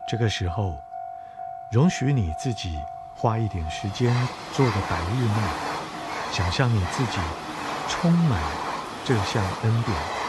这个时候，容许你自己花一点时间做个白日梦，想象你自己充满这项恩典。